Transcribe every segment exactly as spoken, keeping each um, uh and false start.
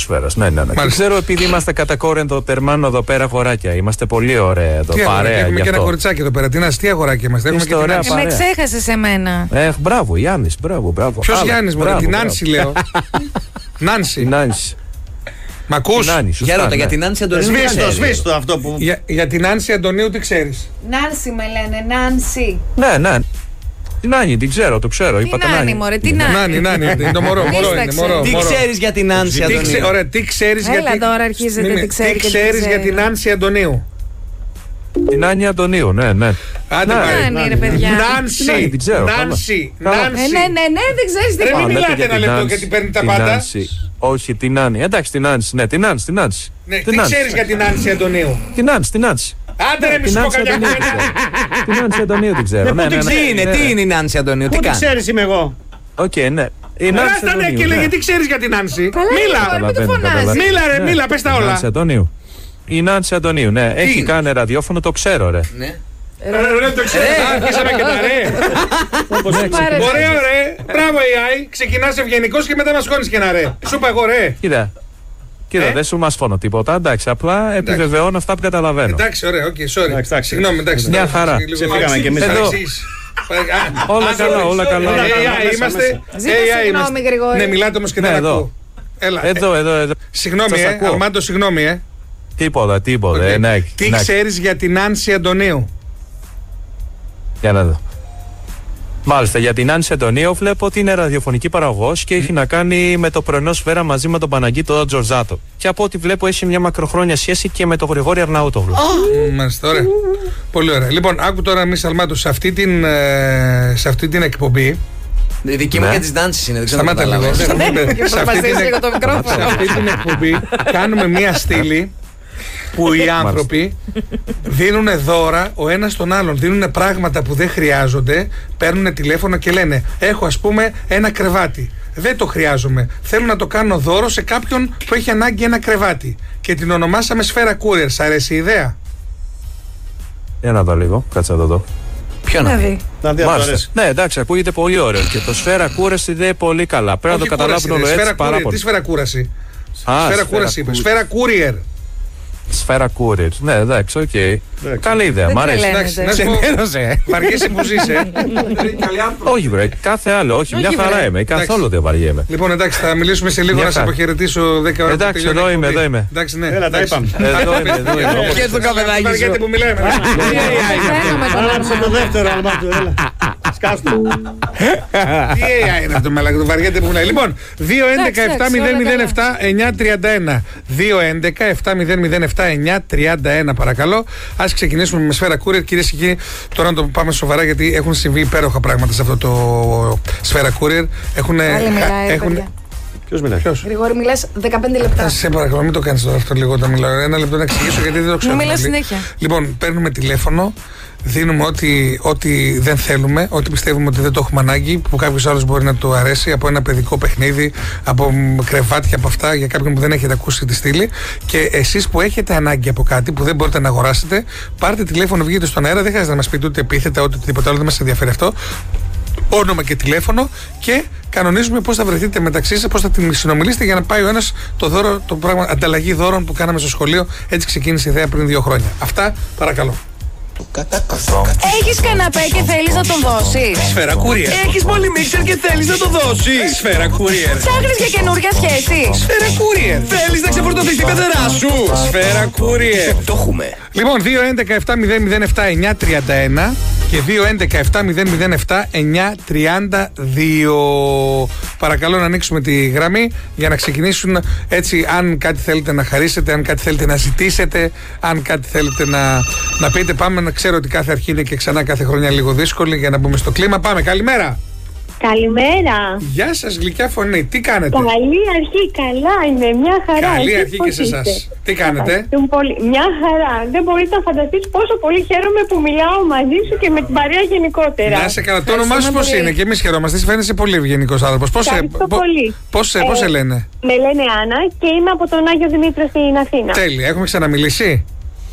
ατμόσφαιρας. Ναι, ναι, ναι. Δεν ξέρω, επειδή είμαστε κατά κόρεντο τερμάνο εδώ πέρα αγοράκια. Είμαστε πολύ ωραία εδώ. Τι παρέα. Έχουμε και ένα κοριτσάκι εδώ πέρα. Τι να τι αγοράκια είμαστε. Έχουμε και την Νάνση. Ε, με ξέχασες εμένα. Ε, μπράβο, Γιάννης, μπράβο, μπράβο. Ποιος Γιάννης, μωρέ, την Νάνση λέω. Νάνση. Νάνση. Μ' ακούς? Γέροντα, για την Νάνση Αντωνίου. Σβήστο, σβήστο αυτό που. Για, για την Νάνση Αντωνίου τι ξέρεις? Νάνση με λένε, Νάνση. Ναι, ναι. Την Νάνη, την ξέρω, το ξέρω. Τι Νάνη, μωρέ, τι Νάνη, Νάνη. Νάνη, είναι το μωρό, μωρό είναι, μωρό. Τι ξέρεις για την Νάνση Αντωνίου? Ωραία, τι ξέρεις για την... Έλα τώρα αρχίζετε, τι ξέρει και Τι τι ξέρεις ξέρει. για την Νάνση Αντωνίου? Την Άννη Αντωνίου, ναι, ναι. Άντε Ναι. πάρε. Νάνη, ρε παιδιά. Νάνση, Νάνη, την ξέρω, Νάνση, καλά. Ε, Νάνση. ναι, ναι, ναι, δεν ξέρεις τι Ρε, πω. μην Λέτε μιλάτε για ένα την λεπτό Νάνση, γιατί παίρνει τα την πάντα. Νάνση. Όχι, την Άννη. Εντάξει, την Νάνση. Ναι, την Νάνση, την Νάνση. Ναι, Την τι Νάνση. ξέρεις για την Νάνση Αντωνίου? Την Νάνση, την Νάνση. Άντε ρε, μη Την σου πω Νάνση καμιά Αντωνίου την κουβέντα. ξέρω. Την Νάνση Αντωνίου την ξέρω. Ναι, ναι, ναι. Τι είναι, τι είναι η Νάνση Αντωνίου, τι Πού τη κάνει? ξέρεις είμαι εγώ. Οκ, ναι. Η Νάνση Ράστα ναι Αντωνίου, και ναι. λέγε τι ξέρεις για την Νάνση. Καλά, Μίλα. είναι, μην το Καταλαβαίνω, φωνάζει. καταλαβαίνω. Μίλα ρε, Ναι. μίλα, πες τα Η όλα. Νάνση Αντωνίου. Η Νάνση Αντωνίου, ναι. Έχει κάνει ραδιόφωνο, το ξέρω, ρε. Ναι. Ρε, το ξέρεις. Α, αρχίσαμε και τα ρε. Ωραίο ρε. Μπράβο έι άι. Ξεκινάς ευγενικός και μετά μας χώνεις και ένα ρε. Σου είπα εγώ ρε. Κοίτα. Κοίτα, Ε? δεν σου μας φώνω τίποτα. Εντάξει, απλά επιβεβαιώνω αυτά που καταλαβαίνω. Εντάξει, ωραία, οκ, sorry. Εντάξει, εντάξει. Συγγνώμη, εντάξει. Μια χαρά. Λίγο Ξεφύγαμε κι εμείς. παρεξήγηση. Εδώ. Παρεξήγηση. Α, Όλα α, καλά, sorry, όλα sorry. καλά. Ε, Όλα έι άι καλά. είμαστε. Ζήτα έι άι συγγνώμη, είμαστε. Γρηγόρη. Ναι, μιλάτε όμως και Ναι, δεν εδώ. ακούω. Έλα. ε, Εδώ, εδώ, εδώ. Συγγνώμη, Σας ε, ακούω. Αλμάντο, συγγνώμη, ε. Τίποτα, τίποτα. Οκ. ε, ναι, Τι ναι. ξέρεις για την Νάνση Αντωνίου? Για να δω. Μάλιστα, για την Άνση Αντωνίου βλέπω ότι είναι ραδιοφωνική παραγωγός και έχει να κάνει με το πρωινό σφαίρα μαζί με τον Παναγίτο Τζορζάτο. Και από ό,τι βλέπω έχει μια μακροχρόνια σχέση και με τον Γρηγόρη Αρναούτογλου. Μάλιστα, ωραία. Πολύ ωραία. Λοιπόν, άκου τώρα εμείς Αλμάντο σε αυτή την, ε, σε αυτή την εκπομπή. Η δική μου Ναι. και της Νάνσης είναι, δεν ξέρω αν Σταμάτα λίγο. καταλάβες. Και Σε αυτή την προσπαθείς εκ- λίγο το μικρόφωνο. σε αυτή την εκπομπή κάνουμε μία στήλη που οι άνθρωποι δίνουν δώρα ο ένας τον άλλον. Δίνουν πράγματα που δεν χρειάζονται, παίρνουν τηλέφωνο και λένε: έχω ας πούμε ένα κρεβάτι. Δεν το χρειάζομαι. Θέλω να το κάνω δώρο σε κάποιον που έχει ανάγκη ένα κρεβάτι. Και την ονομάσαμε Σφαίρα Courier. Σ' αρέσει η ιδέα? Για να δω λίγο, κάτσε να το δω. Ποιο να δει? Δηλαδή. Να δει αν του Μάλιστα. αρέσει. Ναι, εντάξει, ακούγεται πολύ ωραίο. Και το σφαίρα κούραση δεν είναι πολύ καλά. Πρέπει να Όχι το καταλάβουν κούραση, όλο ρε. έτσι Σφαίρα πάρα Courier. πολύ. Τι σφαίρα κούραση? Α, Σφαίρα κούραση είπε. κου- Σφαίρα Courier. Σφαίρα courier. Ναι, εντάξει, οκ. Καλή ιδέα, Δεν μ' αρέσει. τρελαίνεται. Εντάξει, να σου πω. Ξενέρωσε. Βαριέσαι που ζεις, ε. Όχι, βρε, κάθε άλλο, όχι, μια Όχι, χαρά βρε. είμαι. Εντάξει. Καθόλου δεν βαριέμαι. Λοιπόν, εντάξει, θα μιλήσουμε σε λίγο Μια να σε χαρά. αποχαιρετήσω δέκα ώρα. που Εντάξει, τελειώνει η εδώ είμαι, εκπομπή. εδώ είμαι. Εντάξει, ναι. Έλα, τα Εντάξει. είπαμε. Εδώ είμαι, εδώ είμαι. όπως- Και στο καφεδάκι Βαριέται σου. που μιλάμε. Φαίνομαι τον Άναψε το δεύτερο αλμάτου, έλα. Σκάστο. Τι έι άι είναι αυτό, μαλάκα, το βαριέται που μιλάει. Λοιπόν, δύο έντεκα επτά μηδέν μηδέν επτά εννιά τριάντα ένα. δύο έντεκα επτά μηδέν μηδέν επτά εννιά τριάντα ένα, παρακαλώ. Ας ξεκινήσουμε με Σφαίρα Courier, κυρίες και κύριοι. Τώρα να το πάμε σοβαρά, γιατί έχουν συμβεί υπέροχα πράγματα σε αυτό το Σφαίρα Courier. Έχουν. Άλλη μιλάει, ρε έχουν... παιδιά. Ποιος μιλάει? Ποιος? Γρηγόρη, μιλάς δεκαπέντε λεπτά. Σε παρακαλώ, μην το κάνεις τώρα αυτό λίγο όταν μιλάω. Ένα λεπτό να εξηγήσω γιατί δεν το ξέρω. Μου μιλάς πολύ. συνέχεια. Λοιπόν, παίρνουμε τηλέφωνο, δίνουμε ό,τι, ό,τι δεν θέλουμε, ό,τι πιστεύουμε ότι δεν το έχουμε ανάγκη, που κάποιος άλλος μπορεί να του αρέσει, από ένα παιδικό παιχνίδι, από κρεβάτια, από αυτά, για κάποιον που δεν έχετε ακούσει τη στήλη. Και εσείς που έχετε ανάγκη από κάτι που δεν μπορείτε να αγοράσετε, πάρτε τηλέφωνο, βγείτε στον αέρα, δεν χρειάζεται να μας πείτε ούτε επίθετα, ούτε οτιδήποτε άλλο, δεν μας ενδιαφέρει αυτό. Όνομα και τηλέφωνο και κανονίζουμε πώς θα βρεθείτε μεταξύ σας, πώς θα την συνομιλήσετε για να πάει ο ένας το δώρο, το πράγμα, ανταλλαγή δώρων που κάναμε στο σχολείο. Έτσι ξεκίνησε η ιδέα πριν δύο χρόνια. Αυτά, παρακαλώ. Έχεις καναπέ και θέλεις να τον δώσεις? Σφαίρα Courier. Έχεις πολύ μίξερ και θέλεις να το δώσεις? Σφαίρα Courier. Ψάχνεις για καινούργια σχέση? Σφαίρα Courier. Θέλεις να ξεφορτωθείς την πεθερά σου? Σφαίρα Courier. Το έχουμε. Λοιπόν, δύο έντεκα επτά μηδέν μηδέν επτά εννιά τριάντα ένα και δύο έντεκα επτά μηδέν μηδέν επτά εννιά τριάντα δύο. Παρακαλώ να ανοίξουμε τη γραμμή για να ξεκινήσουν έτσι. Αν κάτι θέλετε να χαρίσετε, αν κάτι θέλετε να ζητήσετε, αν κάτι θέλετε να, να πείτε, πάμε. Να ξέρω ότι κάθε αρχή είναι και ξανά κάθε χρονιά λίγο δύσκολη για να μπούμε στο κλίμα. Πάμε, καλημέρα. Καλημέρα. Γεια σας, γλυκιά φωνή. Τι κάνετε? Καλή αρχή, καλά είναι, μια χαρά. Καλή Εσείς αρχή πώς και σε εσάς. είστε? Τι κάνετε? Ευχαριστούμε πολύ. Μια χαρά. Δεν μπορείτε να φανταστείς πόσο πολύ χαίρομαι που μιλάω μαζί σου και με την παρέα γενικότερα. Να σε καλά. Το όνομά σου πώς πολύ. είναι? Και εμείς χαιρόμαστε. Φαίνεσαι πολύ ευγενικός άνθρωπος. Πώς σε, Ευχαριστώ πο- πολύ. πώς σε, πώς Ε, σε λένε? Με λένε Άννα και είμαι από τον Άγιο Δημήτριο στην Αθήνα. Τέλεια. Έχουμε ξαναμιλήσει?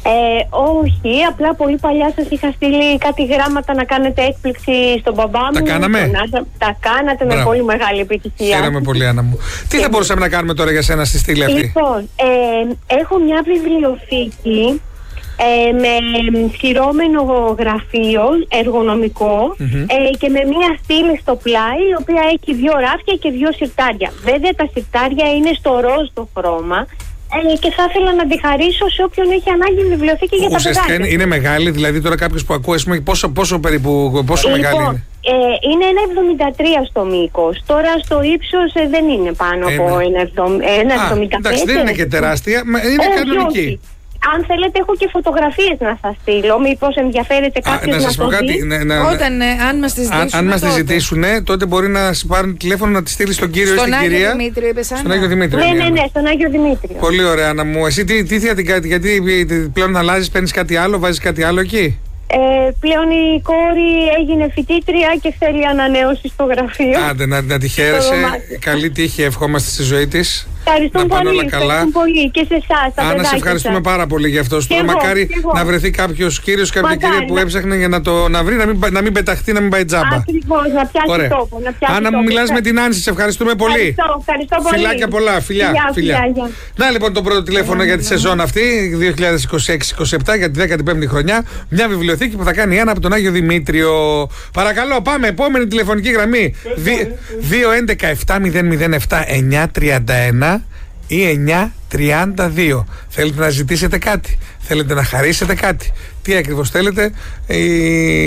Ε, όχι, απλά πολύ παλιά σας είχα στείλει κάτι γράμματα να κάνετε έκπληξη στον μπαμπά μου. Τα κάναμε? Τον Άννα. Τα κάνατε. Μπράβο. Με πολύ μεγάλη επιτυχία. Χαίρομαι πολύ, Άννα μου. Τι θα μπορούσαμε να κάνουμε τώρα για σένα στη στήλη αυτή? Λοιπόν, ε, έχω μια βιβλιοθήκη ε, με σειρώμενο γραφείο εργονομικό Mm-hmm. ε, και με μια στήλη στο πλάι, η οποία έχει δύο ράφια και δύο συρτάρια. Βέβαια τα συρτάρια είναι στο ροζ το χρώμα. Ε, και θα ήθελα να τη χαρίσω σε όποιον έχει ανάγκη βιβλιοθήκη για τα Ουσιαστικά παιδάκια. είναι, είναι μεγάλη, δηλαδή τώρα κάποιο που ακούει, ας πούμε, πόσο, πόσο περίπου, πόσο Λοιπόν, μεγάλη είναι? Ε, είναι ένα εβδομήντα τρία στο μήκος. Τώρα στο ύψος ε, δεν είναι πάνω Ένα. από ένα εβδομήντα πέντε. Εντάξει, δεν είναι και τεράστια, μα είναι Όχι, κανονική. όχι. Αν θέλετε έχω και φωτογραφίες να σας στείλω. Μήπως ενδιαφέρεται Α, κάποιος να να, σας πω το κάτι. δει. Ναι, να, Όταν, ε, αν μας τη αν, ζητήσουν. αν μας τη ζητήσουν, τότε μπορεί να σε πάρουν τηλέφωνο να τη στείλει στον κύριο ή Στον στην Άγιο κυρία. Δημήτριο, είπες, Στον Άννα. Άγιο Δημήτριο. Ναι, είναι η ναι, Άννα. ναι, στον Άγιο Δημήτριο. Πολύ ωραία, Άννα μου. Εσύ τι, τι θα την κάνει, γιατί πλέον αλλάζει, παίρνει κάτι άλλο, βάζει κάτι άλλο εκεί? Ε, πλέον η κόρη έγινε φοιτήτρια και θέλει ανανέωση στο γραφείο. Άντε, να, να τη χαίρεσαι. Στο δωμάτιο. Καλή τύχη, ευχόμαστε στη ζωή τη. Ευχαριστούμε να πάνε πολύ, όλα καλά. ευχαριστούμε πολύ και σε εσάς, τα Άννα, σε παιδάκια ευχαριστούμε σας. πάρα πολύ για αυτό. Και Τώρα, εγώ, μακάρι και εγώ. να βρεθεί κάποιο κύριο, κάποια Μακάρι, κυρία που να- έψαχνε για να το να βρει, να μην, πα- να μην πεταχτεί, να μην πάει τζάμπα. Ακριβώς, να πιάσει Ωραία. τόπο. Να πιάσει Άννα μου, τόπο. μιλάς με την Άνση, σε ευχαριστούμε πολύ. Ευχαριστώ, ευχαριστώ πολύ. Φιλάκια πολλά, φιλιά. Φιλιά, φιλιά. φιλιά, γεια. Να λοιπόν το πρώτο τηλέφωνο για τη σεζόν αυτή, δύο χιλιάδες είκοσι έξι είκοσι επτά, για τη δέκατη πέμπτη χρονιά. Μια βιβλιοθήκη που θα κάνει η Άννα από τον Άγιο Δημήτριο. Παρακαλώ, πάμε. Επόμενη τηλεφωνική γραμμή. δύο έντεκα επτά μηδέν μηδέν επτά εννιά τριάντα ένα ή εννιά τριάντα δύο. Θέλετε να ζητήσετε κάτι, θέλετε να χαρίσετε κάτι, τι ακριβώς θέλετε? Ε, ε,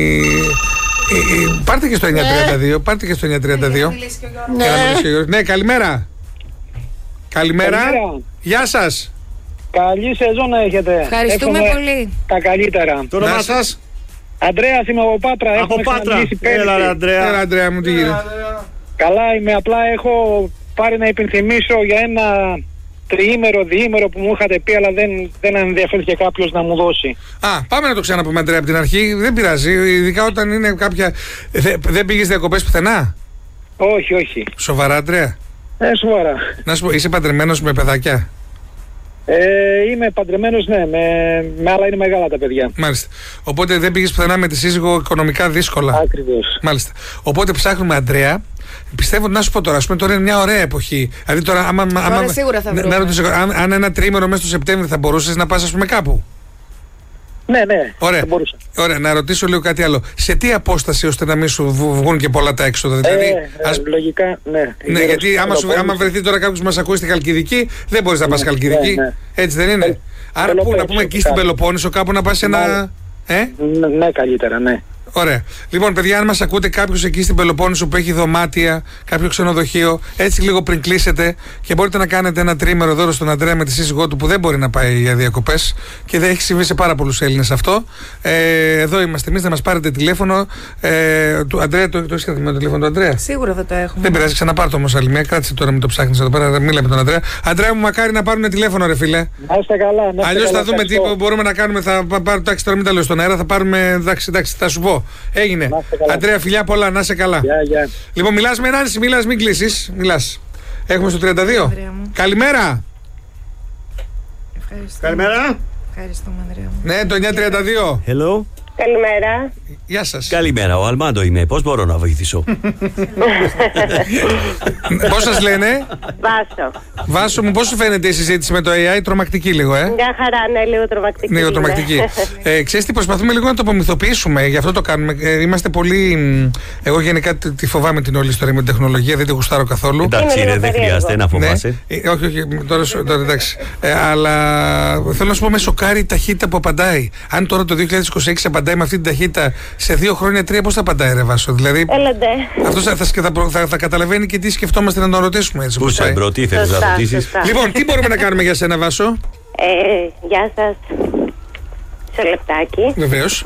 ε, πάρτε και στο εννιά τριάντα δύο. Πάρτε και στο εννιά τριάντα δύο. Ναι. Και να μιλήσει ο Γιώργος. Ναι, καλημέρα. Καλημέρα. Καλημέρα. Γεια σας. Καλή σεζόν να έχετε. Ευχαριστούμε Εύχομαι πολύ. Τα καλύτερα. Το όνομά Να σας? σας. Αντρέας είμαι από Πάτρα. Από Έχουμε Πάτρα. ξαναμιλήσει πέρυσι. Έλα, ρε, Αντρέα. Έλα, Αντρέα μου, τι γίνεται? Καλά είμαι. Απλά έχω πάρει να υπενθυμίσω για ένα τριήμερο, διήμερο που μου είχατε πει, αλλά δεν, δεν ενδιαφέρθηκε κάποιος να μου δώσει. Α, πάμε να το ξαναπούμε, Αντρέα, από την αρχή. Δεν πειράζει, ειδικά όταν είναι κάποια. Δε, δεν πήγες διακοπές πουθενά? Όχι, όχι. Σοβαρά, Αντρέα? Ε, σοβαρά. Να σου πω, είσαι παντρεμένος με παιδάκια? Ε, είμαι παντρεμένος, ναι, με, με άλλα είναι μεγάλα τα παιδιά. Μάλιστα. Οπότε δεν πήγες πουθενά με τη σύζυγο οικονομικά δύσκολα. Ακριβώς. Μάλιστα. Οπότε ψάχνουμε, Αντρέα. Πιστεύω, να σου πω τώρα, ας πούμε, τώρα είναι μια ωραία εποχή. Δηλαδή τώρα, άμα. άμα Τώρα σίγουρα θα να- βρούμε. να ρωτήσω, αν, αν ένα τρίμηνο μέσα στο Σεπτέμβρη θα μπορούσες να πας, ας πούμε, κάπου? Ναι, ναι, Ωραία. θα μπορούσα. Ωραία, να ρωτήσω λίγο κάτι άλλο. Σε τι απόσταση ώστε να μην σου βγ- βγουν και πολλά τα έξοδα? Δηλαδή, ε, ε, ας- λογικά, ναι. ναι, Γύρω γιατί στο άμα, σου, Πελοπόννησο. άμα βρεθεί τώρα κάποιο που μα ακούει στη Χαλκιδική, δεν μπορεί να πα στη Χαλκιδική. ναι, ναι. Έτσι δεν είναι? Ε, Άρα πού, να Πελοπόννησο πούμε εκεί κάπου. στην Πελοπόννησο, κάπου να πα σε ένα. Ε? Ναι, ναι, καλύτερα, ναι. Ωραία. Λοιπόν, παιδιά, αν μας ακούτε κάποιος εκεί στην Πελοπόννησο που έχει δωμάτια, κάποιο ξενοδοχείο, έτσι λίγο πριν κλείσετε και μπορείτε να κάνετε ένα τρίμερο δώρο στον Αντρέα με τη σύζυγό του που δεν μπορεί να πάει για διακοπές και δεν έχει συμβεί σε πάρα πολλούς Έλληνες αυτό. Ε, εδώ είμαστε εμείς, να μας πάρετε τηλέφωνο. Ε, του Αντρέα, το, το έχεις κρατημένο το τηλέφωνο του Αντρέα? Σίγουρα θα το έχουμε. Δεν πειράζει, ξαναπάρ' το όμως άλλη μια. Κράτησε τώρα, μην το ψάχνεις εδώ πέρα. Μίλα με τον Αντρέα. Αντρέα μου, μακάρι να πάρουν τηλέφωνο, ρε φίλε. Να είστε καλά. να είστε Αλλιώς καλά, θα δούμε τι ευχαριστώ. μπορούμε να κάνουμε. Θα πάρουμε. Εντάξει, τώρα μην τα λέω στον αέρα. Θα πάρουμε. Εντάξει, εντάξει, θα σου πω. Έγινε. Να είστε καλά. Αντρέα, φιλιά πολλά, να είσαι καλά. Γεια, γεια. Λοιπόν, μιλάς με έναν, μιλάς, μην κλείσεις. Μιλάς. Έχουμε στο τριάντα δύο. Ανδρέα μου. Καλημέρα. Ευχαριστούμε. Καλημέρα. Ευχαριστούμε, Ανδρέα μου. Ναι, το εννιά τριάντα δύο. Hello. Καλημέρα. Γεια σας. Καλημέρα, ο Αλμάντο είμαι. Πώς μπορώ να βοηθήσω? Πώς σας λένε? Βάσο. Βάσο μου, πώς σου φαίνεται η συζήτηση με το έι άι? Τρομακτική λίγο, ε. Μια χαρά, ναι, λίγο τρομακτική. Λίγο είναι. τρομακτική. ε, ξέρεις τι, προσπαθούμε λίγο να το απομυθοποιήσουμε, γι' αυτό το κάνουμε. Ε, είμαστε πολύ. μ, Εγώ γενικά τη τη φοβάμαι την όλη ιστορία με την τεχνολογία, δεν τη γουστάρω καθόλου. Εντάξει, Είναι ρε, λίγο δεν περίεργο. χρειάζεται να φοβάσαι. Ναι. Ε, όχι, όχι, τώρα, σου- τώρα εντάξει. Ε, αλλά θέλω να σου πω, με σοκάρει η ταχύτητα που απαντάει. Αν τώρα το δύο χιλιάδες είκοσι έξι απαντάει με αυτή την ταχύτητα, σε δύο χρόνια, τρία, πώς θα απαντάει, ρε Βάσο? Δηλαδή, Έλατε. αυτό θα, θα, θα, θα, θα καταλαβαίνει και τι σκεφτόμαστε να τον ρωτήσουμε. Έτσι, Πού όπως σε πάει. εμπρό, τι θέλεις να Σωστά, ρωτήσεις? σωστά. Λοιπόν, τι μπορούμε να κάνουμε για σένα, Βάσο? Ε, γεια σας. Σε λεπτάκι. Βεβαίως.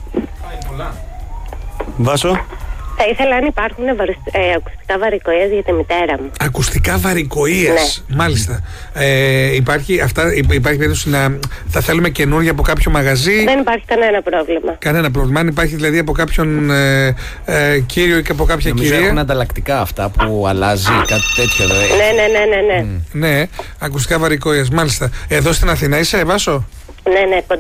Βάσο. Θα ήθελα αν υπάρχουν βαρ- ε, ακουστικά βαρικοές για τη μητέρα μου. Ακουστικά βαρικοΐας. Μάλιστα. Ε, υπάρχει, αυτά, υπ- υπάρχει περίπτωση να θα θέλουμε καινούργια από κάποιο μαγαζί? Δεν υπάρχει κανένα πρόβλημα. Κανένα πρόβλημα. Αν υπάρχει δηλαδή από κάποιον ε, ε, κύριο ή και από κάποια Νομίζω κυρία. έχουν ανταλλακτικά αυτά που αλλάζει, κάτι τέτοιο. Δε. Ναι, ναι, ναι, ναι, ναι. Ναι, ακουστικά βαρικοΐας. Μάλιστα. Εδώ στην Αθήνα είσαι, Βάσο? Ναι, ναι, κοντά.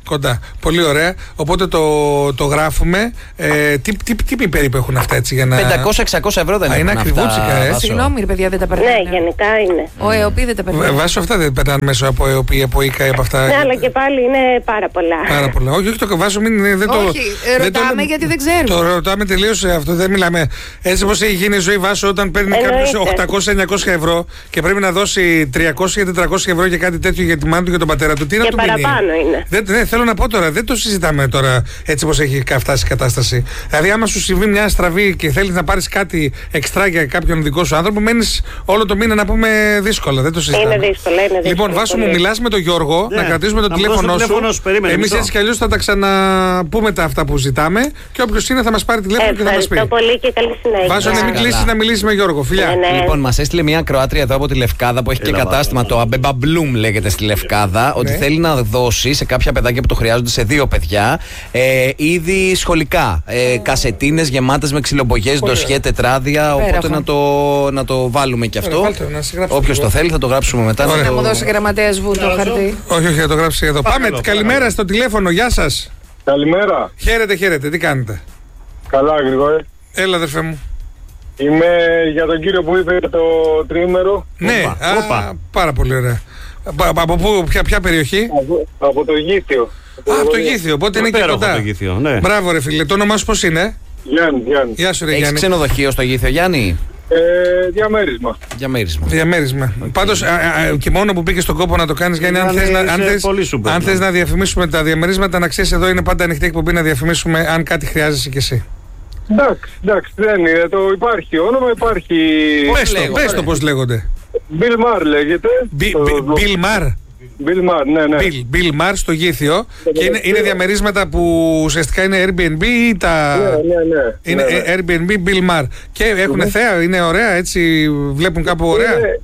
Κοντά. Πολύ ωραία. Οπότε το, το γράφουμε. Ε, τι, τι, τι, τι περίπου έχουν αυτά έτσι για να. πεντακόσια εξακόσια ευρώ δεν Α, έχουν είναι αυτά, ακριβούτσικα, ε. Βάσο. Συγγνώμη, ρε παιδιά, δεν τα περνάνε. Ναι, γενικά είναι. Ο ΕΟΠΗ δεν τα περνάνε. Βάσο, αυτά δεν περνάνε μέσω από ΕΟΠΗ, από ΙΚΑ, από αυτά. Ναι, αλλά και πάλι είναι πάρα πολλά. Πάρα πολλά. Όχι, όχι, το Βάσο μην. Δεν το, Όχι, δεν ρωτάμε το, γιατί δεν ξέρουμε. Το ρωτάμε τελείως αυτό. Δεν μιλάμε. Έτσι όπως έχει γίνει η ζωή, Βάσο, όταν παίρνει κάποιο οκτακόσια εννιακόσια ευρώ και πρέπει να δώσει τριακόσια τετρακόσια ευρώ για κάτι τέτοιο για τη μάνα του και τον πατέρα του. Τι να Και του μείνει. παραπάνω είναι. Δεν, ναι, θέλω να πω τώρα, δεν το συζητάμε τώρα έτσι όπως έχει φτάσει η κατάσταση. Δηλαδή, άμα σου συμβεί μια στραβή και θέλεις να πάρεις κάτι εξτρά για κάποιον δικό σου άνθρωπο, μένεις όλο το μήνα να πούμε δύσκολα. Δεν το συζητάμε. Είναι δύσκολο, είναι δύσκολο. Λοιπόν, Βάσο μου, πολύ. μιλάς με τον Γιώργο, Ναι, να κρατήσουμε το να τηλέφωνο δώσω το τηλέφωνο σου. σου, περίμενε, Εμείς μισό. έτσι κι αλλιώς θα τα ξαναπούμε τα αυτά που ζητάμε και όποιος είναι θα μας πάρει τηλέφωνο και θα μας πει. Ευχαριστώ πολύ και καλή συνέχεια. Βάζω να μην Καλά. κλείσει να μιλήσει με Γιώργο. Φιλιά. Ναι, ναι. Λοιπόν, μας έστειλε μια Κροάτρια εδώ από τη Λευκάδα που έχει Έλα, και κατάστημα, βάζω. το Αμπέμπα Bloom λέγεται στη Λευκάδα, ότι Ναι. θέλει να δώσει σε κάποια παιδάκια που το χρειάζονται, σε δύο παιδιά, ε, είδη σχολικά. Ε, κασετίνες γεμάτες με ξυλομπογιές, ντοσιέ, τετράδια. Οπότε Υπέροχο. να το, να το βάλουμε και αυτό. Ωραία, βάλτε, να σε γράψω Όποιος λίγο. το θέλει θα το γράψουμε μετά. Ωραία. να Να το- μου δώσει γραμματέας Βου το χαρτί. Όχι, όχι, θα το γράψει εδώ. Πάμε, Παρακαλώ, καλημέρα παρακαλώ. στο τηλέφωνο. Γεια σας. Καλημέρα. Χαίρετε, χαίρετε. Τι κάνετε. Καλά, Γρηγόρη. Έλα, αδερφέ μου. Είμαι για τον κύριο που είπε για το τριήμερο. Ναι, Όπα, α, όπα. πάρα πολύ ωραία. Α, Από πού, ποια, ποια περιοχή? Από, από το Γήθιο. Α, από το Γήθιο, οπότε είναι και Υπέροχο κοντά. το Γήθιο, ναι. Μπράβο, ρε φίλε. Το όνομά σου πώς είναι? Γιάννη, Γιάννη. Γεια σου, ρε Έχεις Γιάννη. ξενοδοχείο στο Γήθιο, Γιάννη? Ε, διαμέρισμα. Διαμέρισμα. Διαμέρισμα. Πάντως, α, α, και μόνο που πήγε στον κόπο να το κάνεις, Γιάννη, αν Γιάννη, θες να, αν είσαι θες, πολύ σούπερ, αν ναι. θες να διαφημίσουμε τα διαμερίσματα, να ξέρεις εδώ είναι πάντα ανοιχτή εκπομπή να διαφημίσουμε αν κάτι χρειάζεσαι κι εσύ. Εντάξει, εντάξει, δεν είναι. Το υπάρχει όνομα, υπάρχει. Πες το, λέγονται. πες το πώς λέγονται. Bill Mar λέγεται. Μπι- Το- Μπι- Bill Mar. Bill Mar, ναι, ναι. Bill, Bill Mar στο Γήθιο. Και είναι, είναι διαμερίσματα που ουσιαστικά είναι Airbnb ή τα. Ναι, ναι, ναι. Είναι ναι, ναι. ε, Airbnb Bill Mar. Και έχουν θέα, είναι ωραία, έτσι βλέπουν κάπου ωραία. Είναι,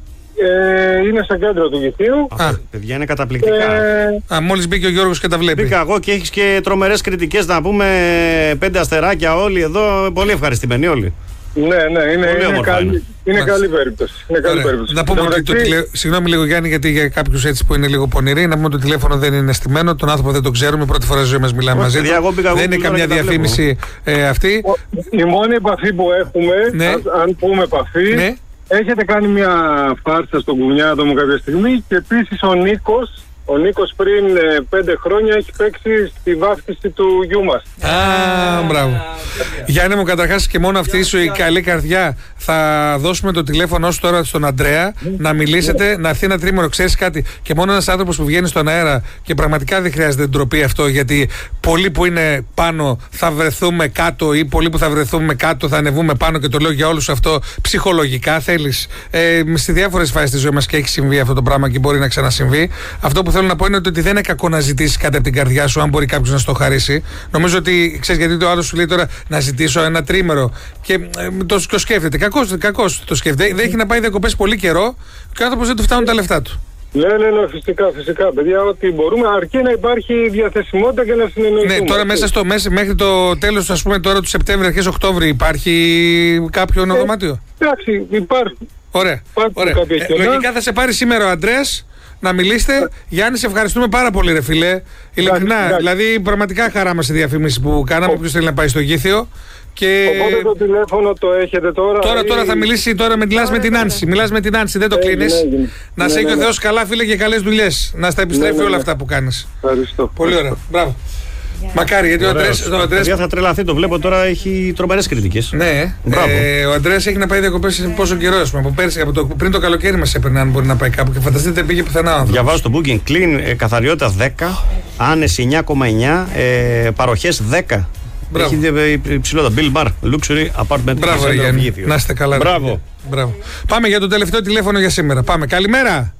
ε, είναι στο κέντρο του Γηθίου. Α. Παιδιά είναι καταπληκτικά. Ε, Α, μόλις μπήκε ο Γιώργος και τα βλέπει. Μπήκα εγώ και έχεις και τρομερές κριτικές να πούμε, πέντε αστεράκια όλοι εδώ, πολύ ευχαριστημένοι όλοι. ναι, ναι, είναι, Πολύ είναι, όμορφα καλή, είναι. είναι Μάλιστα. καλή περίπτωση. Είναι καλή Ωραία. περίπτωση. Να πούμε Εν τω ότι το μεταξύ, τηλε... Συγγνώμη λίγο Γιάννη, γιατί για κάποιους έτσι που είναι λίγο πονηροί, να πούμε ότι το τηλέφωνο δεν είναι στημένο, τον άνθρωπο δεν τον ξέρουμε, πρώτη φορά στη ζωή μας μιλάμε Όχι, μαζί παιδιά, του. εγώ πήγα Δεν εγώ είναι την ώρα καμιά και τα διαφήμιση ε, αυτή. η μόνη επαφή που έχουμε, Ναι. αν, αν πούμε επαφή, Ναι. έχετε κάνει μια φάρσα στον κουνιάδο μου κάποια στιγμή και επίσης ο Νίκος, ο Νίκος πριν ε, πέντε χρόνια έχει παίξει στη βάφτιση του γιού μας. Α, μπράβο. Γιάννη μου, καταρχάς και μόνο αυτή σου η καλή καρδιά. Θα δώσουμε το τηλέφωνο σου τώρα στον Αντρέα να μιλήσετε, να έρθει ένα τρίμηνο. Ξέρεις κάτι, και μόνο ένας άνθρωπος που βγαίνει στον αέρα και πραγματικά δεν χρειάζεται ντροπή αυτό, γιατί πολλοί που είναι πάνω θα βρεθούμε κάτω ή πολλοί που θα βρεθούμε κάτω θα ανεβούμε πάνω, και το λέω για όλους αυτό ψυχολογικά. Θέλεις ε, σε διάφορες φάσεις της ζωής μας και έχει συμβεί αυτό το πράγμα και μπορεί να ξανασυμβεί. Αυτό που θέλω να πω είναι ότι δεν είναι κακό να ζητήσει κάτι από την καρδιά σου, αν μπορεί κάποιο να στο χαρίσει. Νομίζω ότι ξέρει, γιατί το άλλο σου λέει τώρα να ζητήσω ένα τρίμερο και ε, το, το σκέφτεται. Κακώς, κακώς το σκέφτεται. Δεν έχει να πάει διακοπές πολύ καιρό και ο άνθρωπος δεν του φτάνουν τα λεφτά του. Ναι, ναι, ναι, φυσικά, φυσικά, παιδιά, ότι μπορούμε, αρκεί να υπάρχει διαθεσιμότητα και να συνεννοηθούμε. Ναι, τώρα μέσα στο, μέσα, μέχρι το τέλος, ας πούμε, τώρα του Σεπτέμβρη, αρχές Οκτώβρη, υπάρχει κάποιο δωμάτιο. Εντάξει, υπάρχουν. Ωραία. Υπάρχουν Ωραία. κάποια Ε, κενά. λογικά θα σε πάρει σήμερα ο Αντρέας να μιλήσετε. Γιάννη, σε ευχαριστούμε πάρα πολύ, ρε φιλέ. Ειλικρινά. Εντάξει. Δηλαδή, πραγματικά χαρά μας η διαφήμιση που κάναμε. Όποιος θέλει να πάει στο Γήθιο. Και Οπότε το τηλέφωνο το έχετε τώρα. τώρα, ή- τώρα θα μιλήσει, τώρα με, μιλάς με την Άνση. Μιλάς με την Άνση, δεν το Έγινε, κλείνεις. έγινε. Να Ναι, σε έχει ναι, ο ναι. Θεός καλά, φίλε, και καλές δουλειές. Να στα επιστρέφει Ναι, ναι, όλα ναι. αυτά που κάνεις. Ευχαριστώ. Πολύ ωραία. Μπράβο. Μακάρι, γιατί ο Αντρέας. ο Αντρέας- Παιδιά θα τρελαθεί, το βλέπω τώρα, έχει τρομερές κριτικές. Ναι, Μπράβο. ε, ο Αντρέας έχει να πάει διακοπές πόσο καιρό, ας πούμε, από πέρσι, από το, πριν το καλοκαίρι μας έπαιρνε αν μπορεί να πάει κάπου και φανταστείτε πήγε πουθενά ο άνθρωπος. Διαβάζω το booking clean, ε, καθαριότητα δέκα, άνεση εννιά κόμμα εννιά, ε, παροχές δέκα. Μπράβο. Έχει ε, υψηλότητα. Bill Bar, Luxury Apartment. Μπράβο, ρε Center Γιάννη. Γήθιο. Να είστε καλά. ρε Μπράβο. παιδιά. Μπράβο. Πάμε για το τελευταίο τηλέφωνο για σήμερα. Πάμε. Καλημέρα.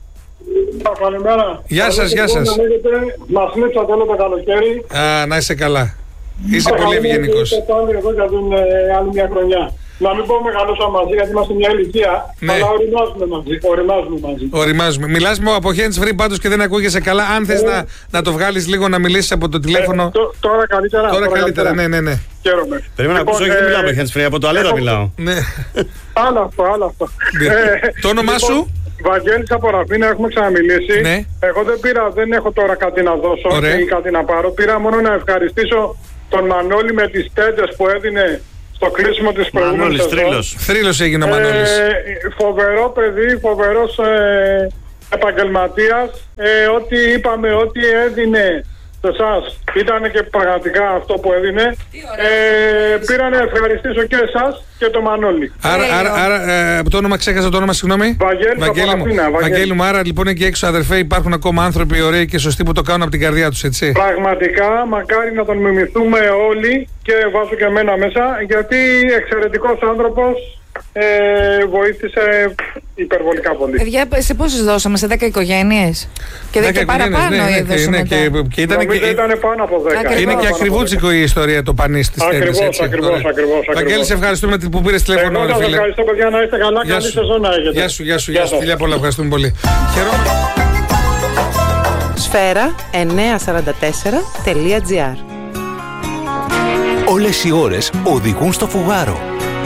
Καλημέρα. Γεια σας, γεια σας. Μας μίξατε όλο το καλοκαίρι. Α, να είσαι καλά. Είσαι πολύ ευγενικός. Είστε πάλι εδώ για την ε, άλλη μια χρονιά. Να μην πω μεγαλώσαμε μαζί γιατί είμαστε μια ηλικία, Ναι. αλλά οριμάζουμε μαζί. Οριμάζουμε μαζί. Οριμάζουμε. Μιλάς μου από hands free πάντως και δεν ακούγεσαι καλά. Αν θες να, να το βγάλεις λίγο να μιλήσεις από το τηλέφωνο. Ε, τω- τώρα καλύτερα. Τώρα καλύτερα, ναι, ναι, ναι. Χαίρομαι. Περίμενα να Λοιπόν, ακούσω, όχι δεν ε, μιλάω με hands free, από το αλέτα έχω- μιλάω. ναι. Άλλο αυτό, άλλο αυτό. Ναι. Ε, Το όνομά λοιπόν, σου? Βαγγέλης από Ραφίνα, έχουμε ξαναμιλήσει. Ναι. Εγώ δεν πήρα, δεν έχω τώρα κάτι να δώσω Ωραία. ή κάτι να πάρω. Πήρα μόνο να ευχαριστήσω τον Μανώλη με τις τέντες που έδινε στο κλείσιμο της προηγούμενης Μανώλης σεζόν. Τρίλος. Θρύλος έγινε ο Μανώλης. Ε, φοβερό παιδί, φοβερός ε, επαγγελματίας. Ε, ό,τι είπαμε, ό,τι έδινε σε εσάς ήταν και πραγματικά αυτό που έδινε. Ε, πήρα να ευχαριστήσω και εσάς και τον Μανώλη. Άρα, άρα, άρα ε, το όνομα ξέχασα το όνομα, συγγνώμη. Βαγγέλης από μου. Ραφίνα, Βαγγέλη. Βαγγέλη μου, άρα λοιπόν εκεί έξω, αδερφέ, υπάρχουν ακόμα άνθρωποι ωραίοι και σωστοί που το κάνουν από την καρδιά τους, έτσι. Πραγματικά, μακάρι να τον μιμηθούμε όλοι και βάζω και εμένα μέσα, γιατί εξαιρετικός άνθρωπος, ε, βοήθησε υπερβολικά πολύ. Παιδιά, σε πόσες δώσαμε, σε δέκα οικογένειες? Και δεν και παραπάνω ναι, ναι, έδωσε ναι, μετά. και, και ήταν Νομίζω και, ήταν πάνω από δέκα. Ακριβώς. είναι και ακριβούτσικο η ιστορία το πανί της τέννης, Ακριβώς, έτσι. ακριβώς, Ωραία. ακριβώς, Βαγγέλη, ακριβώς. σε ευχαριστούμε που πήρες τηλέφωνο, Εγώ ρε σας φίλε. ευχαριστώ, παιδιά, να είστε καλά. Γεια Καλή σου. σεζόν να έχετε. Γεια σου, γεια σου, γεια σου. σας. Φιλιά πολλά, ευχαριστούμε πολύ. Χαίρομαι. Σφαίρα εννιακόσια σαράντα τέσσερα τελεία τζι άρ. Όλες οι ώρες οδηγούν στο φουγάρο.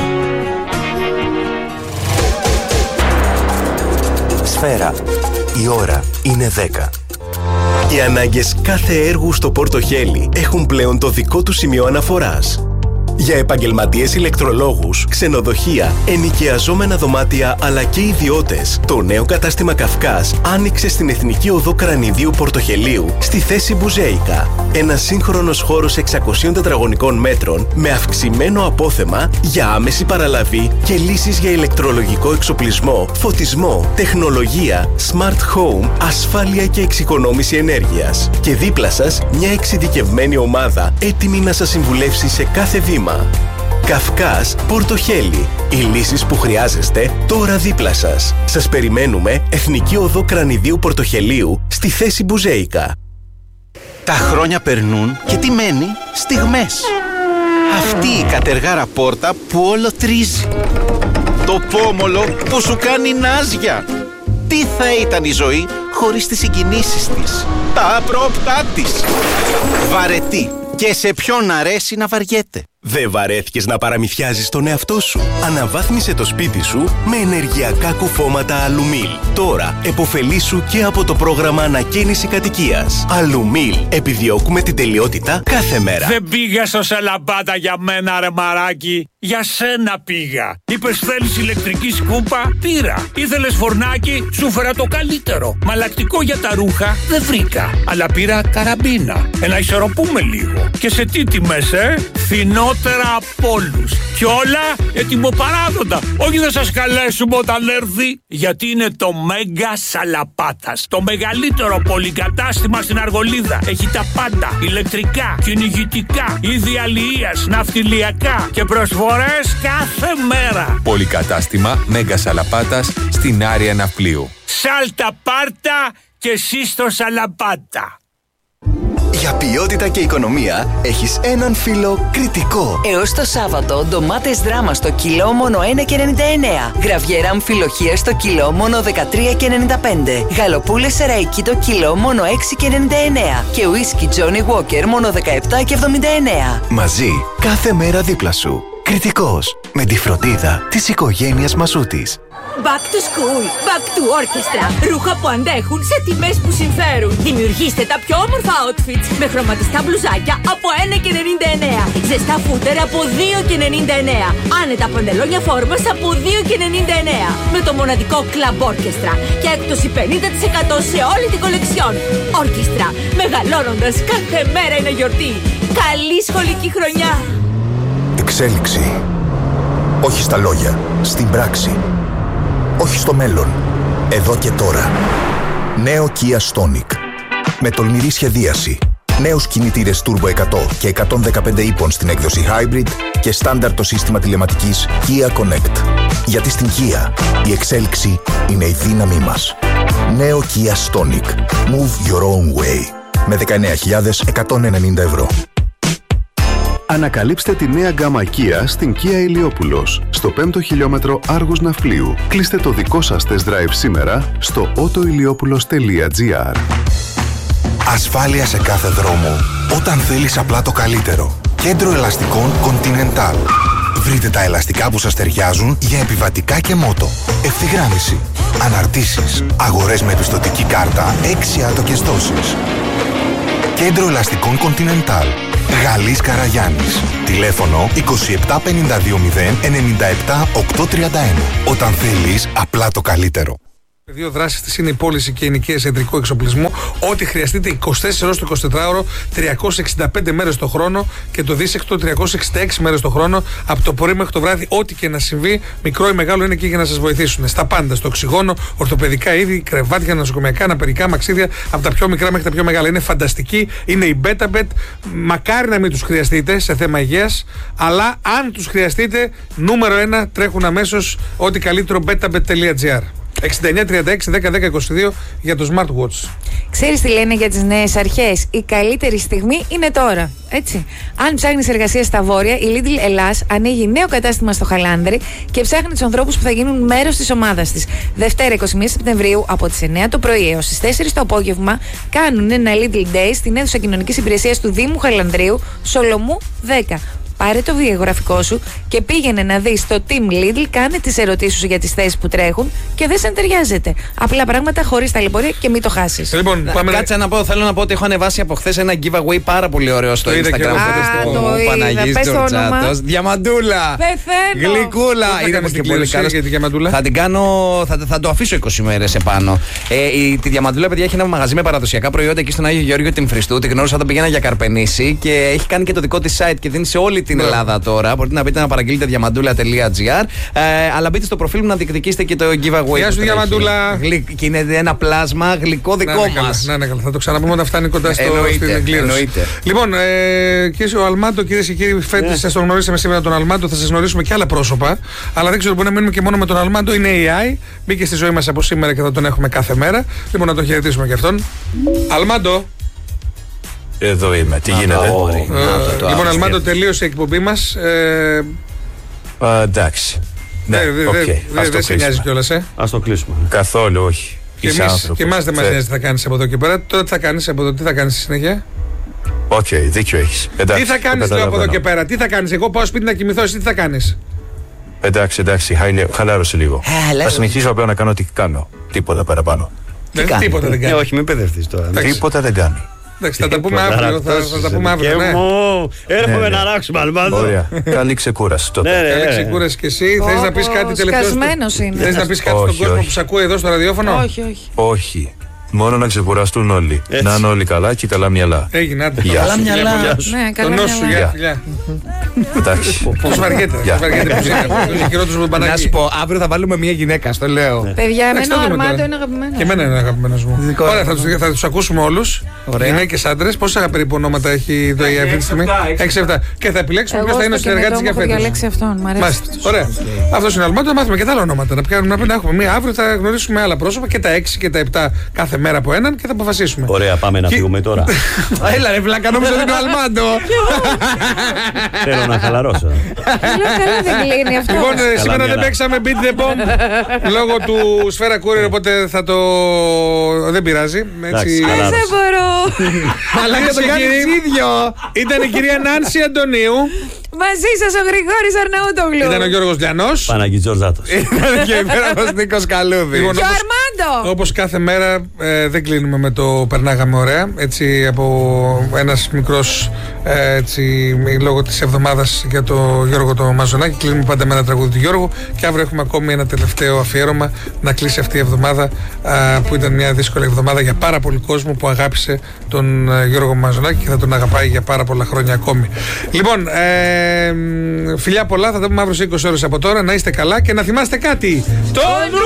Σφαίρα. Η ώρα είναι δέκα. Οι ανάγκες κάθε έργου στο Πορτοχέλι έχουν πλέον το δικό του σημείο αναφοράς. Για επαγγελματίες ηλεκτρολόγους, ξενοδοχεία, ενοικιαζόμενα δωμάτια αλλά και ιδιώτες, το νέο κατάστημα Καυκάς άνοιξε στην Εθνική Οδό Κρανιδίου Πορτοχελίου στη θέση Μπουζέικα. Ένας σύγχρονος χώρος εξακοσίων τετραγωνικών μέτρων με αυξημένο απόθεμα για άμεση παραλαβή και λύσεις για ηλεκτρολογικό εξοπλισμό, φωτισμό, τεχνολογία, smart home, ασφάλεια και εξοικονόμηση ενέργειας. Και δίπλα σας μια εξειδικευμένη ομάδα έτοιμη να σας συμβουλεύσει σε κάθε βήμα. Καυκάς Πορτοχέλι. Οι λύσεις που χρειάζεστε τώρα δίπλα σας. Σας περιμένουμε Εθνική Οδό Κρανιδίου Πορτοχελίου στη θέση Μπουζέικα. Τα χρόνια περνούν και τι μένει? Στιγμές. Αυτή η κατεργάρα πόρτα που όλο τρίζει. Το πόμολο που σου κάνει νάζια. Τι θα ήταν η ζωή χωρίς τις συγκινήσεις της, τα απρόπτά της. Βαρετή. Και σε ποιον αρέσει να βαριέται. Δεν βαρέθηκες να παραμυθιάζεις τον εαυτό σου? Αναβάθμισε το σπίτι σου με ενεργειακά κουφώματα Αλουμίλ. Τώρα επωφελήσου και από το πρόγραμμα ανακαίνιση κατοικίας. Αλουμίλ. Επιδιώκουμε την τελειότητα κάθε μέρα. Δεν πήγα στο Σαλαμπάτα για μένα, ρε μαράκι. Για σένα πήγα. Είπες θέλεις ηλεκτρική σκούπα? Πήρα. Ήθελες φορνάκι? Σου φέρα το καλύτερο. Μαλακτικό για τα ρούχα? Δεν βρήκα. Αλλά πήρα καραμπίνα. Ε, να ισορροπούμε λίγο. Και σε τι τιμές, ε? Φθηνότερα από όλους. Κι όλα ετοιμοπαράδοντα. Όχι θα σας καλέσουμε όταν έρθει. Γιατί είναι το Μέγκα Σαλαπάτας. Το μεγαλύτερο πολυκατάστημα στην Αργολίδα. Έχει τα πάντα. Ηλεκτρικά, κυνηγητικά, είδη αλληλείας, ναυτιλιακά και προσφορές κάθε μέρα. Πολυκατάστημα Μέγκα Σαλαπάτας στην Άρια Ναυπλίου. Σάλτα πάρτα και εσύ στο Σαλαπάτα. Για ποιότητα και οικονομία έχεις έναν φίλο Κρητικό. Έως το Σάββατο, ντομάτες δράμα στο κιλό μόνο ένα και ενενήντα εννέα. Γραβιέρα αμφιλοχία στο κιλό μόνο δεκατρία και ενενήντα πέντε. Γαλοπούλες σεραϊκή το κιλό μόνο έξι και ενενήντα εννέα. Και ουίσκι Johnny Walker μόνο δεκαεπτά και εβδομήντα εννέα. Μαζί, κάθε μέρα δίπλα σου. Κρητικός, με τη φροντίδα της οικογένειας Μασούτης. Back to school, back to orchestra. Ρούχα που αντέχουν σε τιμές που συμφέρουν. Δημιουργήστε τα πιο όμορφα outfits με χρωματιστά μπλουζάκια από ένα και ενενήντα εννέα. Ζεστά φούτερ από δύο και ενενήντα εννέα. Άνετα παντελόνια φόρμας από δύο και ενενήντα εννέα. Με το μοναδικό Club Orchestra και έκπτωση πενήντα τοις εκατό σε όλη την κολεξιόν. Orchestra, μεγαλώνοντας κάθε μέρα είναι γιορτή. Καλή σχολική χρονιά. Εξέλιξη. Όχι στα λόγια, στην πράξη. Όχι στο μέλλον, εδώ και τώρα. Νέο Kia Stonic. Με τολμηρή σχεδίαση. Νέους κινητήρες Turbo εκατό και εκατόν δεκαπέντε ύπων στην έκδοση Hybrid και στάνταρ το σύστημα τηλεματικής Kia Connect. Γιατί στην Kia η εξέλιξη είναι η δύναμή μας. Νέο Kia Stonic. Move your own way. Με δεκαεννέα χιλιάδες εκατόν ενενήντα ευρώ. Ανακαλύψτε τη νέα γκάμα Kia στην Kia Ηλιόπουλος, στο πέμπτο χιλιόμετρο Άργους Ναυπλίου. Κλείστε το δικό σας test drive σήμερα στο autoiliopoulos τελεία gr. Ασφάλεια σε κάθε δρόμο, όταν θέλεις απλά το καλύτερο. Κέντρο ελαστικών Continental. Βρείτε τα ελαστικά που σας ταιριάζουν για επιβατικά και μότο. Ευθυγράμμιση, Αναρτήσεις, αγορές με πιστωτική κάρτα, έξι άτοκες δόσεις. Κέντρο Ελαστικών Continental. Γαλλής Καραγιάννης. Τηλέφωνο είκοσι επτά πενήντα δύο μηδέν ενενήντα επτά οκτακόσια τριάντα ένα. Όταν θέλεις απλά το καλύτερο. Δύο δράσεις της είναι η πώληση και ενοικίαση ιατρικού εξοπλισμού. Ό,τι χρειαστείτε είκοσι τέσσερις ώρες το εικοσιτετράωρο, τριακόσιες εξήντα πέντε μέρες το χρόνο και το δίσεκτο τριακόσιες εξήντα έξι μέρες το χρόνο. Από το πρωί μέχρι το βράδυ, ό,τι και να συμβεί, μικρό ή μεγάλο, είναι εκεί για να σας βοηθήσουν. Στα πάντα, στο οξυγόνο, ορθοπαιδικά είδη, κρεβάτια, νοσοκομιακά, αναπηρικά, μαξίδια, από τα πιο μικρά μέχρι τα πιο μεγάλα. Είναι φανταστική, είναι η BetaBet. Μακάρι να μην τους χρειαστείτε σε θέμα υγείας, αλλά αν τους χρειαστείτε, νούμερο ένα, τρέχουν αμέσως ό,τι καλύτερο betabet.gr. εξήντα εννιά τριάντα έξι δέκα δέκα είκοσι δύο για το smartwatch. Ξέρεις τι λένε για τις νέες αρχές? Η καλύτερη στιγμή είναι τώρα. Έτσι. Αν ψάχνεις εργασία στα βόρεια, η Lidl Ελλάς ανοίγει νέο κατάστημα στο Χαλάνδρη και ψάχνει τους ανθρώπους που θα γίνουν μέρος της ομάδας της. Δευτέρα εικοστή πρώτη Σεπτεμβρίου από τις εννιά το πρωί έως τις τέσσερις το απόγευμα κάνουν ένα Lidl Day στην αίθουσα κοινωνικής υπηρεσίας του Δήμου Χαλανδρίου, Σολομού δέκα. Πάρε το βιογραφικό σου και πήγαινε να δεις το Team Lidl, κάνε τις ερωτήσεις σου για τις θέσεις που τρέχουν και δεν σε εντεριάζεται. Απλά πράγματα χωρίς ταλαιπωρία και μην το χάσεις. Λοιπόν, πάμε κάτσε να πω, θέλω να πω ότι έχω ανεβάσει από χθες ένα giveaway πάρα πολύ ωραίο στο Instagram. Το Παναγής Τζορτζάτος. Διαμαντούλα! Πεθαίνω! Γλυκούλα! Είδαμε και πολύ καλή για τη διαμαντούλα. Θα την κάνω, θα, θα το αφήσω είκοσι μέρες επάνω. Ε, η, τη διαμαντούλα, παιδιά, έχει ένα μαγαζί με παραδοσιακά προϊόντα εκεί στον Άγιο Γεώργιο την Φριστού. Τη γνώρισα όταν πήγαινα για Καρπενήσι και έχει κάνει και το δικό της site και δίνει σε όλη την Ελλάδα τώρα. Μπορείτε να μπείτε να παραγγείλετε διαμαντούλα.gr. Ε, αλλά μπείτε στο προφίλ μου να διεκδικήσετε και το giveaway. Γεια σου, Διαμαντούλα. Και είναι ένα πλάσμα γλυκό δικό μας. Να είναι καλά. Θα το ξαναπούμε όταν φτάνει κοντά στο, στην εκκλήρωση. Λοιπόν, ε, κύριε ο Αλμάντο, κυρίες και κύριοι, φέτος σας τον γνωρίσαμε σήμερα τον Αλμάντο. Θα σας γνωρίσουμε και άλλα πρόσωπα. Αλλά δεν ξέρω, μπορεί να μείνουμε και μόνο με τον Αλμάντο. Είναι έι άι. Μπήκε στη ζωή μας από σήμερα και θα τον έχουμε κάθε μέρα. Λοιπόν, να τον χαιρετήσουμε και αυτόν. Αλμάντο. Εδώ είμαι, τι γίνεται? Ε, λοιπόν, Αλμάντο, τελείωσε η εκπομπή μας. Ε, uh, εντάξει. Ναι, δεν σε νοιάζει κιόλας, ε. Ας το κλείσουμε. Καθόλου, όχι. Και, εμείς, και εμάς δεν μας νοιάζει τι θα κάνεις από εδώ και πέρα. Τώρα τι θα κάνεις από εδώ, τι θα κάνεις στη συνέχεια? Οκ, okay, δίκιο έχεις. Εντάξει, τι θα κάνεις τώρα από εδώ και πέρα, τι θα κάνεις? Εγώ πάω σπίτι να κοιμηθώ, εσύ τι θα κάνεις? Εντάξει, εντάξει, χαλάρωσε λίγο. Θα συνεχίσω απλά να κάνω ό,τι κάνω. Τίποτα παραπάνω. Τίποτα δεν κάνει. Όχι, μην παιδευτείς τώρα. Τίποτα δεν κάνει. Εντάξει, θα τα πούμε αύριο. Θα, θα τα πούμε αύριο. Ναι. Έρχομαι ναι, ναι. να ράξουμε, Αλμάντο. Ωραία. Καλή ξεκούραση τότε. Ναι, ναι, ναι. Καλή ξεκούραση και εσύ. Θες να πεις κάτι τελευταίο? Σκασμένος είναι. Θες να πεις κάτι στον κόσμο που σε ακούει εδώ στο ραδιόφωνο? Όχι, όχι. Όχι. Μόνο να ξεκουραστούν όλοι. Έτσι. Να είναι όλοι καλά και καλά μυαλά. Έγινε, άντε. Καλά μυαλά. Ναι, καλά Τον νόσο, μυαλά. γεια, φιλιά. Εντάξει. Τους βαριέται. Τους βαριέται που είναι. Χειρό τους με Να Παναγί. σου πω, αύριο θα βάλουμε μια γυναίκα, στο λέω. Παιδιά, εμένα ο το δούμε Αρμάντο τώρα. είναι αγαπημένος. Και εμένα είναι αγαπημένος μου. Ωραία, θα τους, θα τους ακούσουμε όλους. Γυναίκες, άντρες. Πόσα περίπου ονόματα έχει το ι έι αυτή τη στιγμή? έξι επτά. Και θα επιλέξουμε ποιος θα είναι ο συνεργάτης για έχω φέτος. διαλέξει αυτόν, μ' αρέσει. Μάλιστα. Ωραία. Αυτός είναι ο Αλμάντο, θα μάθουμε και τα άλλα ονόματα. Να πιάνουμε, να έχουμε μία αύριο, θα γνωρίσουμε άλλα πρόσωπα και τα έξι και τα επτά κάθε μέρα από έναν και θα αποφασίσουμε. Ωραία, πάμε να φύγουμε τώρα. Έλα ρε βλάκα, νόμιζα ότι είναι ο Αλμάντο. Θέλω να χαλαρώσω. Καλά δεν κλείνει αυτό. Λοιπόν, σήμερα δεν παίξαμε Beat the Bomb λόγω του Σφαίρα Courier, οπότε θα το. Δεν πειράζει. Έτσι. Δεν μπορώ. Αλλά και το κάνεις ίδιο. Ήταν η κυρία Νάνση Αντωνίου. Μαζί σας ο Γρηγόρης Αρναούτογλου. Ήταν ο Γιώργος Λιανός. Παναγής Τζορτζάτος. Ήταν και ο υπέροχος Νίκος Καλούδης. Λοιπόν, Και ο όπως- Αρμάντο. Όπως κάθε μέρα ε, δεν κλείνουμε με το περνάγαμε ωραία. Έτσι από ένας μικρός ε, έτσι, λόγω της εβδομάδας για το Γιώργο το Μαζονάκη. Κλείνουμε πάντα με ένα τραγούδι του Γιώργου. Και αύριο έχουμε ακόμη ένα τελευταίο αφιέρωμα να κλείσει αυτή η εβδομάδα α, που ήταν μια δύσκολη εβδομάδα για πάρα πολύ κόσμο που αγάπησε τον ε, Γιώργο Μαζονάκη και θα τον αγαπάει για πάρα πολλά χρόνια ακόμη. Λοιπόν, ε, φιλιά πολλά. Θα τα πούμε αύριο σε είκοσι ώρες από τώρα. Να είστε καλά και να θυμάστε κάτι. Τον